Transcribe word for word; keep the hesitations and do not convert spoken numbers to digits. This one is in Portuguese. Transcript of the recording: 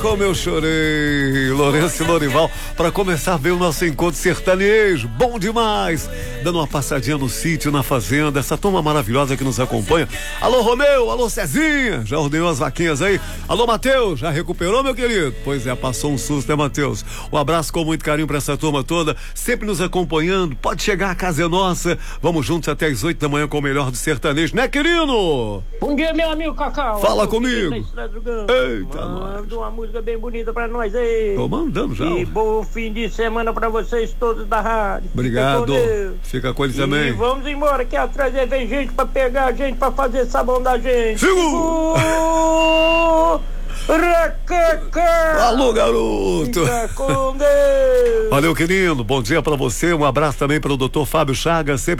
Como eu chorei, Lourenço e Lorival, para começar bem o nosso encontro sertanejo, bom demais, dando uma passadinha no sítio, na fazenda, essa turma maravilhosa que nos acompanha. Alô Romeu, alô Cezinha, já ordenou as vaquinhas aí? Alô Matheus, já recuperou, meu querido? Pois é, passou um susto, né, Matheus? Um abraço com muito carinho para essa turma toda, sempre nos acompanhando, pode chegar, a casa é nossa, vamos juntos até as oito da manhã com o melhor do sertanejo, né, querido? Bom dia, meu amigo Cacau. Fala comigo. Eita, manda uma música bem bonita pra nós aí. Tô mandando já. E bom fim de semana pra vocês todos da rádio. Obrigado. Fica, Fica com eles também. E vamos embora, que atrás aí vem gente pra pegar a gente, pra fazer sabão da gente. Segura! Alô, garoto! Fica com Deus. Valeu, querido. Bom dia pra você. Um abraço também para o doutor Fábio Chagas, sempre